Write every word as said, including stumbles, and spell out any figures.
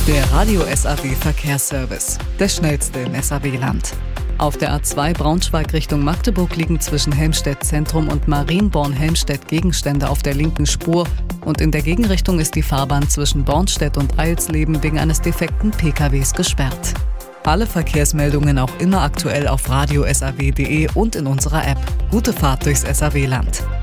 Der Radio S A W Verkehrsservice, der schnellste im S A W-Land. Auf der A zwei Braunschweig Richtung Magdeburg liegen zwischen Helmstedt Zentrum und Marienborn-Helmstedt Gegenstände auf der linken Spur und in der Gegenrichtung ist die Fahrbahn zwischen Bornstedt und Eilsleben wegen eines defekten P K Ws gesperrt. Alle Verkehrsmeldungen auch immer aktuell auf radio s a w punkt d e und in unserer App. Gute Fahrt durchs S A W-Land.